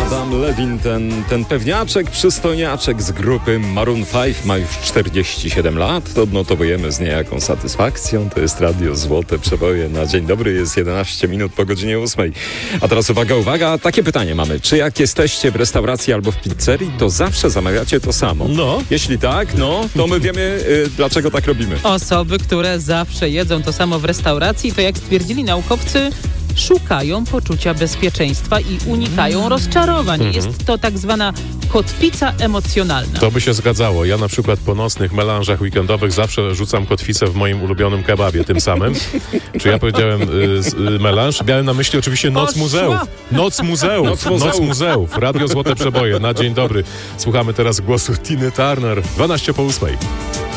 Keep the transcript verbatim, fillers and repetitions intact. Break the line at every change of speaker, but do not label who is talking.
Adam Levine, ten, ten pewniaczek, przystojniaczek z grupy Maroon pięć ma już czterdzieści siedem lat. To odnotowujemy z niejaką satysfakcją. To jest Radio Złote Przeboje. Na dzień dobry jest jedenaście minut po godzinie ósmej. A teraz uwaga, uwaga. Takie pytanie mamy. Czy jak jesteście w restauracji albo w pizzerii, to zawsze zamawiacie to samo?
No.
Jeśli tak, no, to my wiemy, y, dlaczego tak robimy.
Osoby, które zawsze jedzą to samo w restauracji, to jak stwierdzili naukowcy, szukają poczucia bezpieczeństwa i unikają rozczarowań.
Mhm.
Jest to tak zwana kotwica emocjonalna.
To by się zgadzało. Ja na przykład po nocnych melanżach weekendowych zawsze rzucam kotwicę w moim ulubionym kebabie tym samym. Czy ja powiedziałem y, y, melanż? Miałem na myśli oczywiście Noc
Poszła.
Muzeów. Noc Muzeów.
Noc Muzeów.
Noc Muzeów. Radio Złote Przeboje. Na dzień dobry. Słuchamy teraz głosu Tiny Turner. dwanaście po ósmej.